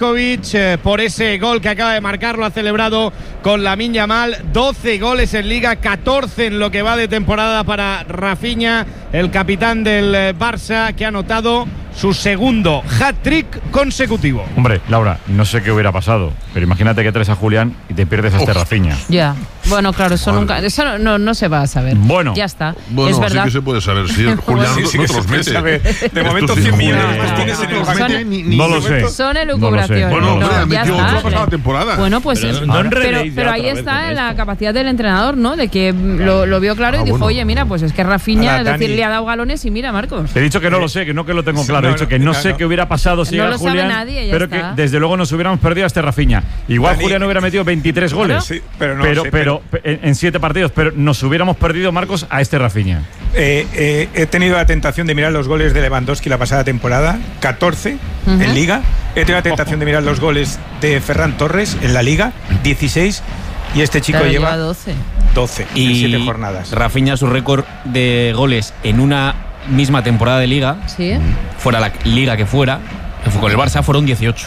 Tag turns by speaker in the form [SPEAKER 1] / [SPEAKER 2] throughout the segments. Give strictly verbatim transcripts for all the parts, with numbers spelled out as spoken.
[SPEAKER 1] Eh, por ese gol que acaba de marcar, lo ha celebrado con Lamine Yamal. Doce goles en Liga, catorce en lo que va de temporada para Rafinha, el capitán del eh, Barça, que ha anotado su segundo hat-trick consecutivo.
[SPEAKER 2] Hombre, Laura, no sé qué hubiera pasado, pero imagínate que traes a Julián y te pierdes a este Rafinha.
[SPEAKER 3] Ya, bueno, claro, eso nunca, eso no, no, no se va a saber.
[SPEAKER 2] Bueno,
[SPEAKER 3] ya está.
[SPEAKER 4] Bueno,
[SPEAKER 3] es verdad.
[SPEAKER 4] sí que se puede saber. Si el Julián
[SPEAKER 5] sí, sí
[SPEAKER 4] no
[SPEAKER 5] que
[SPEAKER 4] te los
[SPEAKER 5] se puede
[SPEAKER 4] mete.
[SPEAKER 5] saber. De momento
[SPEAKER 4] Esto
[SPEAKER 5] cien
[SPEAKER 4] sin
[SPEAKER 5] millones
[SPEAKER 4] Julián.
[SPEAKER 5] más tienes en el
[SPEAKER 3] Son-
[SPEAKER 5] banco.
[SPEAKER 4] Ni- ni-
[SPEAKER 2] no
[SPEAKER 4] ni-
[SPEAKER 2] lo sé.
[SPEAKER 3] Son
[SPEAKER 2] No
[SPEAKER 3] elucubraciones.
[SPEAKER 2] lo sé.
[SPEAKER 4] Bueno,
[SPEAKER 3] No,
[SPEAKER 4] hombre,
[SPEAKER 3] ya
[SPEAKER 4] metió
[SPEAKER 3] está.
[SPEAKER 4] otra pasada temporada.
[SPEAKER 3] Bueno, pues
[SPEAKER 6] Pero
[SPEAKER 3] es-
[SPEAKER 6] no
[SPEAKER 3] pero,
[SPEAKER 6] enredéis ya
[SPEAKER 3] pero ahí
[SPEAKER 6] otra vez
[SPEAKER 3] está
[SPEAKER 6] con
[SPEAKER 3] la
[SPEAKER 6] esto.
[SPEAKER 3] capacidad del entrenador, ¿no? De que lo, lo vio claro
[SPEAKER 4] Ah,
[SPEAKER 3] y dijo,
[SPEAKER 4] bueno.
[SPEAKER 3] oye, mira, pues es que Rafinha,
[SPEAKER 5] Ala,
[SPEAKER 3] es decir,
[SPEAKER 5] Dani.
[SPEAKER 3] le ha dado galones y mira, Marcos.
[SPEAKER 2] He dicho que no lo sé, que no que lo tengo
[SPEAKER 5] Sí,
[SPEAKER 2] claro.
[SPEAKER 5] no,
[SPEAKER 2] He dicho que
[SPEAKER 5] no,
[SPEAKER 2] no
[SPEAKER 5] no,
[SPEAKER 2] sé
[SPEAKER 5] no.
[SPEAKER 2] qué hubiera pasado si
[SPEAKER 3] No
[SPEAKER 2] llega
[SPEAKER 3] lo sabe
[SPEAKER 2] Julián,
[SPEAKER 3] nadie, ya
[SPEAKER 2] pero
[SPEAKER 3] está.
[SPEAKER 2] que desde luego nos hubiéramos perdido a este Rafinha. Igual
[SPEAKER 5] Dani,
[SPEAKER 2] Julián hubiera metido veintitrés goles,
[SPEAKER 5] Sí, pero no
[SPEAKER 2] pero,
[SPEAKER 5] sé,
[SPEAKER 2] pero, en, en siete partidos, pero nos hubiéramos perdido, Marcos, a este Rafinha.
[SPEAKER 5] Eh, eh, he tenido la tentación de mirar los goles de Lewandowski la pasada temporada, catorce
[SPEAKER 3] Ujú.
[SPEAKER 5] en Liga. He tenido la tentación de mirar los goles de Ferran Torres en la Liga, dieciséis. Y este chico
[SPEAKER 3] Claro,
[SPEAKER 5] lleva
[SPEAKER 3] lleva doce.
[SPEAKER 5] doce en
[SPEAKER 7] Y
[SPEAKER 5] siete jornadas.
[SPEAKER 7] Rafinha, su récord de goles en una misma temporada de Liga,
[SPEAKER 3] Sí.
[SPEAKER 7] fuera la Liga que fuera, que fue con el Barça, fueron dieciocho.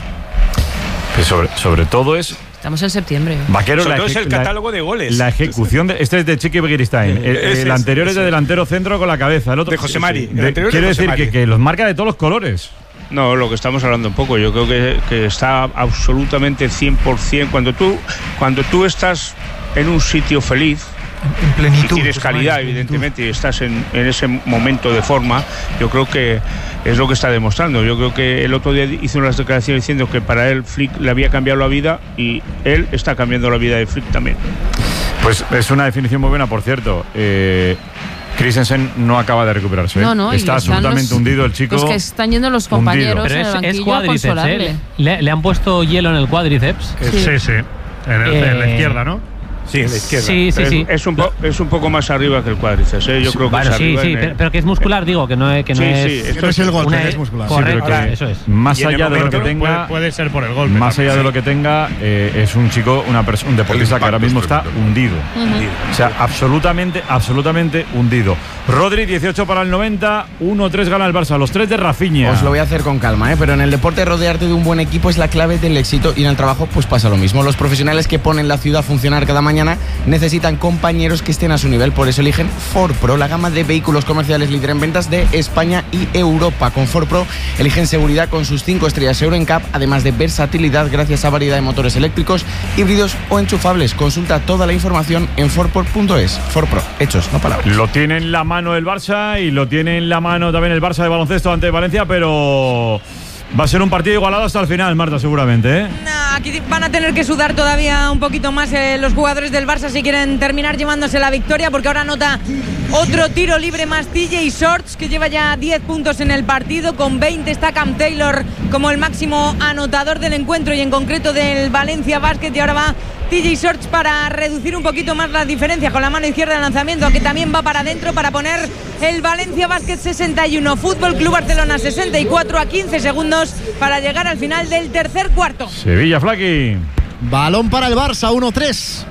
[SPEAKER 2] Que sobre, sobre todo es
[SPEAKER 3] Estamos en septiembre.
[SPEAKER 2] Vaquero,
[SPEAKER 5] Sobre
[SPEAKER 2] la
[SPEAKER 5] todo es
[SPEAKER 2] eje-
[SPEAKER 5] el
[SPEAKER 2] la-
[SPEAKER 5] catálogo de goles.
[SPEAKER 2] La ejecución de, este es de Chiqui Begiristain. El,
[SPEAKER 5] Ese
[SPEAKER 2] el
[SPEAKER 5] es,
[SPEAKER 2] anterior es
[SPEAKER 5] ese
[SPEAKER 2] de
[SPEAKER 5] es.
[SPEAKER 2] delantero centro con la cabeza. El otro
[SPEAKER 5] De José Mari, el
[SPEAKER 2] de-
[SPEAKER 5] anterior es de
[SPEAKER 2] quiero
[SPEAKER 5] José
[SPEAKER 2] decir
[SPEAKER 5] Mari.
[SPEAKER 2] que, que los marca de todos los colores.
[SPEAKER 8] No, lo que estamos hablando un poco, yo creo que, que está absolutamente cien por ciento. Cuando tú, cuando tú estás en un sitio feliz,
[SPEAKER 9] En plenitud.
[SPEAKER 8] y tienes
[SPEAKER 9] José
[SPEAKER 8] calidad,
[SPEAKER 9] María, en plenitud.
[SPEAKER 8] evidentemente, y estás en, en ese momento de forma, yo creo que es lo que está demostrando. Yo creo que el otro día hizo unas declaraciones diciendo que para él Flick le había cambiado la vida y él está cambiando la vida de Flick también.
[SPEAKER 2] Pues es una definición muy buena, por cierto. Eh, Christensen no acaba de recuperarse. ¿eh?
[SPEAKER 3] No, no, y
[SPEAKER 2] Está
[SPEAKER 3] están
[SPEAKER 2] absolutamente
[SPEAKER 3] los-
[SPEAKER 2] hundido el chico.
[SPEAKER 3] Los que están yendo los compañeros
[SPEAKER 2] hundido.
[SPEAKER 10] Pero
[SPEAKER 3] en el
[SPEAKER 10] es, es
[SPEAKER 3] banquillo a
[SPEAKER 10] cuádriceps,
[SPEAKER 3] consolarle.
[SPEAKER 10] ¿eh? Le, le han puesto hielo en el cuádriceps.
[SPEAKER 3] Sí.
[SPEAKER 2] Sí, sí. En, el- en la
[SPEAKER 10] Eh,
[SPEAKER 2] izquierda, ¿no?
[SPEAKER 5] Sí, en la izquierda.
[SPEAKER 10] Sí, sí,
[SPEAKER 8] Pero
[SPEAKER 10] sí.
[SPEAKER 8] Es, es un po- es un poco más arriba que el cuádriceps, ¿eh? Yo creo que
[SPEAKER 10] Bueno,
[SPEAKER 8] es
[SPEAKER 10] sí,
[SPEAKER 8] arriba
[SPEAKER 10] sí,
[SPEAKER 8] en el-
[SPEAKER 10] pero, pero que es muscular, digo, que no es. Que no
[SPEAKER 8] Sí,
[SPEAKER 10] es,
[SPEAKER 8] sí, esto
[SPEAKER 9] No es el golpe,
[SPEAKER 10] una-
[SPEAKER 9] es muscular.
[SPEAKER 2] Sí, pero
[SPEAKER 10] Correcto,
[SPEAKER 2] que
[SPEAKER 10] eso es.
[SPEAKER 2] Más
[SPEAKER 5] Y en el
[SPEAKER 2] allá de lo que
[SPEAKER 5] momento
[SPEAKER 2] tenga,
[SPEAKER 1] Puede, puede ser por el golpe.
[SPEAKER 2] más allá de lo que tenga, eh, es un chico, una perso- un deportista
[SPEAKER 4] El
[SPEAKER 2] que ahora
[SPEAKER 4] impacto
[SPEAKER 2] mismo
[SPEAKER 4] es
[SPEAKER 2] está
[SPEAKER 4] tremendo.
[SPEAKER 2] hundido.
[SPEAKER 5] Hundido.
[SPEAKER 2] O sea, absolutamente, absolutamente hundido. Rodri, dieciocho para el noventa, uno tres gana el Barça. Los tres de Rafinha.
[SPEAKER 11] Os lo voy a hacer con calma, ¿eh? Pero en el deporte rodearte de un buen equipo es la clave del éxito y en el trabajo pues pasa lo mismo. Los profesionales que ponen la ciudad a funcionar cada mañana necesitan compañeros que estén a su nivel, por eso eligen Ford Pro, la gama de vehículos comerciales líder en ventas de España y Europa. Con Ford Pro eligen seguridad con sus cinco estrellas Euro N C A P, además de versatilidad gracias a variedad de motores eléctricos, híbridos o enchufables. Consulta toda la información en ford pro punto es. Ford Pro, hechos, no palabras.
[SPEAKER 2] Lo tiene en la mano el Barça y lo tiene en la mano también el Barça de baloncesto ante Valencia, pero va a ser un partido igualado hasta el final, Marta, seguramente, ¿eh?
[SPEAKER 12] Nah, aquí van a tener que sudar todavía un poquito más eh, los jugadores del Barça si quieren terminar llevándose la victoria, porque ahora anota otro tiro libre más T J Shorts, que lleva ya diez puntos en el partido. Con veinte está Cam Taylor como el máximo anotador del encuentro y en concreto del Valencia Basket, y ahora va T J Shorts para reducir un poquito más la diferencia con la mano izquierda de lanzamiento, que también va para adentro para poner el Valencia Basket sesenta y uno, Fútbol Club Barcelona sesenta y cuatro, a quince segundos para llegar al final del tercer cuarto.
[SPEAKER 2] Sevilla, Flaqui.
[SPEAKER 9] Balón para el Barça, uno tres.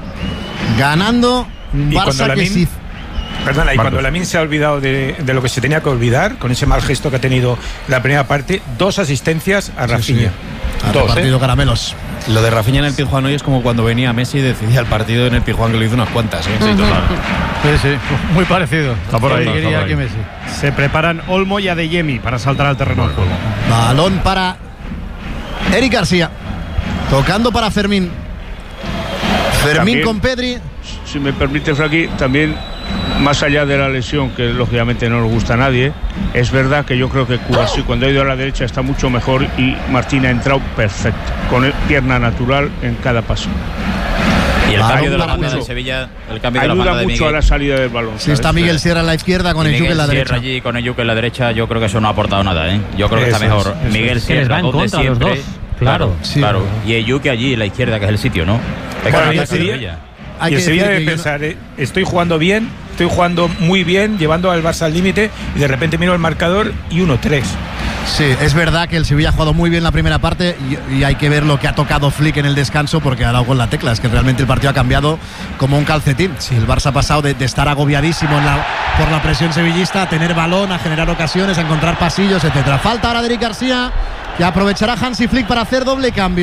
[SPEAKER 9] Ganando un
[SPEAKER 5] Y cuando
[SPEAKER 9] Barça que
[SPEAKER 5] Lamine-
[SPEAKER 9] sí.
[SPEAKER 5] Perdona, y
[SPEAKER 2] Marcos.
[SPEAKER 5] cuando Lamine se ha olvidado de, de lo que se tenía que olvidar, con ese mal gesto que ha tenido la primera parte, dos asistencias a Rafinha.
[SPEAKER 9] Ha
[SPEAKER 5] Dos,
[SPEAKER 9] repartido
[SPEAKER 5] ¿eh?
[SPEAKER 9] caramelos.
[SPEAKER 7] Lo de Rafinha en el Pizjuán hoy es como cuando venía Messi y decidía el partido en el Pizjuán, que lo hizo unas cuantas, ¿eh? Sí, total.
[SPEAKER 6] Sí, sí, muy parecido.
[SPEAKER 2] Está por ahí,
[SPEAKER 6] Yo
[SPEAKER 2] está
[SPEAKER 6] diría
[SPEAKER 2] por ahí.
[SPEAKER 6] que Messi.
[SPEAKER 1] Se preparan Olmo y Adeyemi para saltar al terreno de juego.
[SPEAKER 9] Balón para Eric García. Tocando para Fermín. Fermín
[SPEAKER 8] También,
[SPEAKER 9] con Pedri.
[SPEAKER 8] Si me permite, Frankie, también, más allá de la lesión, que lógicamente no le gusta a nadie, es verdad que yo creo que Kouassi, cuando ha ido a la derecha, está mucho mejor y Martín ha entrado perfecto, con pierna natural en cada paso.
[SPEAKER 6] Y el
[SPEAKER 9] Balón
[SPEAKER 6] cambio de la
[SPEAKER 9] para
[SPEAKER 6] banda de
[SPEAKER 9] Muso.
[SPEAKER 6] Sevilla, el cambio de la
[SPEAKER 8] Ayuda
[SPEAKER 6] banda de
[SPEAKER 8] mucho
[SPEAKER 6] Miguel.
[SPEAKER 8] a la salida del balón.
[SPEAKER 9] Si está
[SPEAKER 8] ¿sabes?
[SPEAKER 9] Miguel Sierra en la izquierda con
[SPEAKER 6] Y
[SPEAKER 9] el Yuque en la
[SPEAKER 6] Miguel Sierra
[SPEAKER 9] derecha.
[SPEAKER 6] allí con el Yuque en la derecha, yo creo que eso no ha aportado nada, ¿eh? Yo creo que está
[SPEAKER 5] Eso es,
[SPEAKER 6] mejor
[SPEAKER 5] eso
[SPEAKER 6] Miguel
[SPEAKER 5] es.
[SPEAKER 10] Que les va
[SPEAKER 6] Sierra,
[SPEAKER 10] en
[SPEAKER 6] donde
[SPEAKER 10] contra los
[SPEAKER 6] siempre.
[SPEAKER 10] dos. Claro.
[SPEAKER 9] Sí,
[SPEAKER 6] claro.
[SPEAKER 9] verdad.
[SPEAKER 6] Y el Yuque allí en la izquierda, que es el sitio, ¿no? Es
[SPEAKER 5] Bueno,
[SPEAKER 6] que
[SPEAKER 5] y
[SPEAKER 6] no
[SPEAKER 5] el Sevilla-
[SPEAKER 6] Sevilla.
[SPEAKER 9] Hay
[SPEAKER 5] y el
[SPEAKER 9] que
[SPEAKER 5] Sevilla
[SPEAKER 9] decir
[SPEAKER 5] debe
[SPEAKER 9] que yo no-
[SPEAKER 5] pensar, eh, estoy jugando bien, estoy jugando muy bien, llevando al Barça al límite, y de repente miro el marcador y uno tres.
[SPEAKER 9] Sí, es verdad que el Sevilla ha jugado muy bien la primera parte y, y hay que ver lo que ha tocado Flick en el descanso, porque ha dado con la tecla. Es que realmente el partido ha cambiado como un calcetín. Sí, el Barça ha pasado de, de estar agobiadísimo en la, por la presión sevillista a tener balón, a generar ocasiones, a encontrar pasillos, etcétera. Falta ahora de Eric García. que aprovechará Hansi Flick para hacer doble cambio.